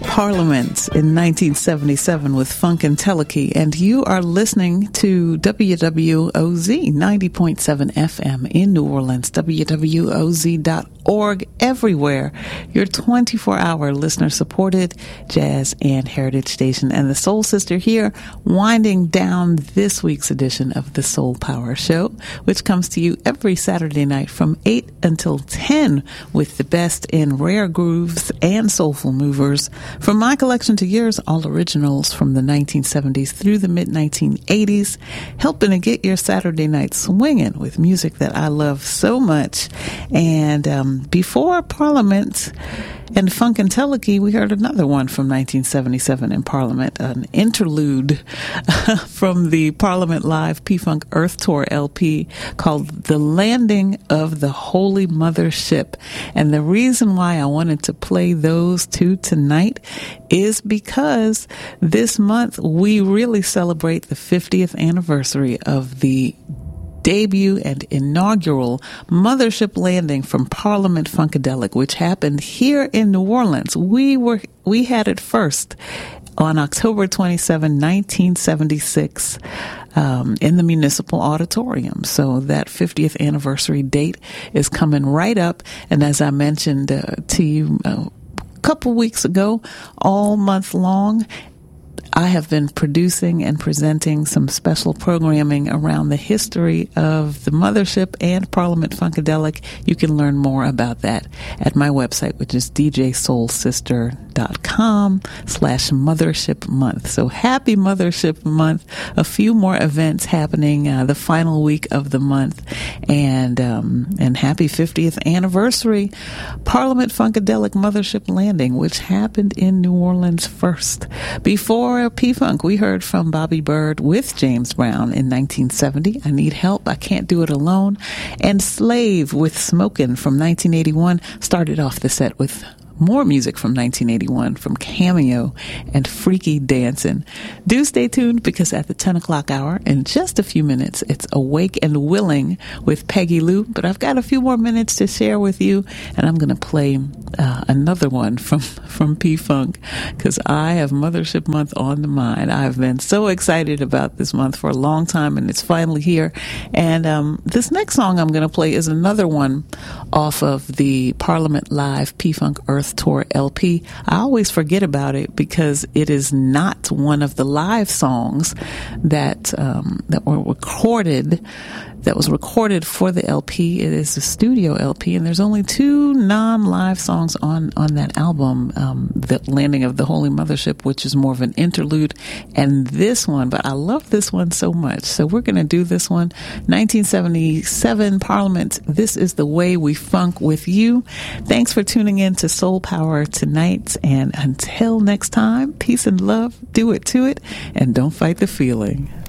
Parliament in 1977 with Funkadelic, and you are listening to WWOZ 90.7 FM in New Orleans, WWOZ.org, everywhere. Your 24-hour listener-supported jazz and heritage station, and the Soul Sister here, winding down this week's edition of the Soul Power Show, which comes to you every Saturday night from 8 until 10 with the best in rare grooves and soulful movers. From my collection to yours, all originals from the 1970s through the mid-1980s, helping to get your Saturday night swinging with music that I love so much. And before Parliament and Funkadelic, we heard another one from 1977 in Parliament, an interlude from the Parliament Live P-Funk Earth Tour LP called The Landing of the Holy Mother Ship. And the reason why I wanted to play those two tonight is because this month we really celebrate the 50th anniversary of the debut and inaugural mothership landing from Parliament Funkadelic, which happened here in New Orleans. We had it first on October 27, 1976, in the Municipal Auditorium. So that 50th anniversary date is coming right up. And as I mentioned to you a couple weeks ago, all month long, I have been producing and presenting some special programming around the history of the mothership and Parliament Funkadelic. You can learn more about that at my website, which is djsoulsister.com/mothership month. So happy Mothership Month. A few more events happening the final week of the month. And happy 50th anniversary Parliament Funkadelic Mothership Landing, which happened in New Orleans first. Before P-Funk, we heard from Bobby Byrd with James Brown in 1970, I Need Help, I Can't Do It Alone, and Slave with Smokin' from 1981 started off the set with more music from 1981 from Cameo and Freaky Dancin'. Do stay tuned, because at the 10 o'clock hour, in just a few minutes, it's Awake and Willing with Peggy Lou. But I've got a few more minutes to share with you, and I'm going to play another one from P-Funk, because I have Mothership Month on the mind. I've been so excited about this month for a long time, and it's finally here. And this next song I'm going to play is another one off of the Parliament Live P-Funk Earth Tour LP. I always forget about it because it is not one of the live songs that were recorded. That was recorded for the LP. It is a studio LP, and there's only two non-live songs on that album, The Landing of the Holy Mothership, which is more of an interlude, and this one, but I love this one so much. So we're going to do this one. 1977 Parliament, This Is the Way We Funk with You. Thanks for tuning in to Soul Power tonight, and until next time, peace and love, do it to it, and don't fight the feeling.